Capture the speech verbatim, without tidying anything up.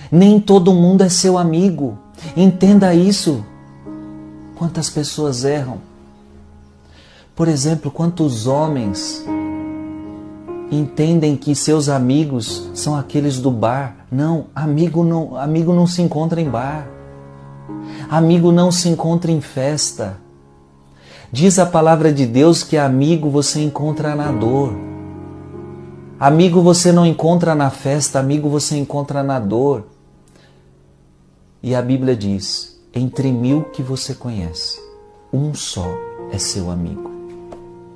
Nem todo mundo é seu amigo. Entenda isso. Quantas pessoas erram. Por exemplo, quantos homens entendem que seus amigos são aqueles do bar. Não, amigo não, amigo não se encontra em bar. Amigo não se encontra em festa. Diz a palavra de Deus que amigo você encontra na dor. Amigo você não encontra na festa, amigo você encontra na dor. E a Bíblia diz, entre mil que você conhece, um só é seu amigo.